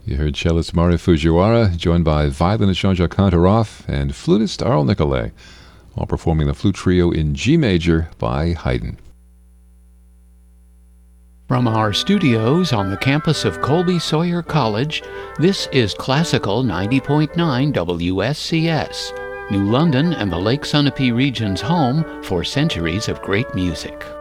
You heard cellist Mario Fujiwara, joined by violinist Jean-Jacques Kantorov and flutist Arl Nicolay, all performing the flute trio in G major by Haydn. From our studios on the campus of Colby Sawyer College, this is Classical 90.9 WSCS, New London and the Lake Sunapee region's home for centuries of great music.